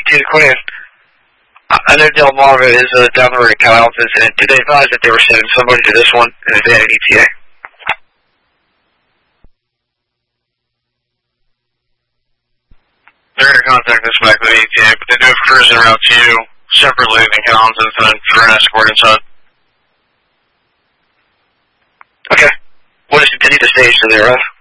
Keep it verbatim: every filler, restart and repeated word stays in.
to Quinn. I know Delmarva is uh, down the road at Kyle's incident. Did they advise that they were sending somebody to this one and if they had an E T A? They're going to contact us back with the E T A, but they do have cruising route to you separately than Collins incident for an escort inside. Okay. What is the, they need the stage to their ref?